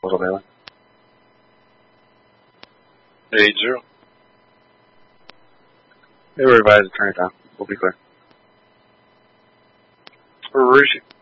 What's up, Haley? 80. Hey, we're advised to turn it down. We'll be clear. Where is she?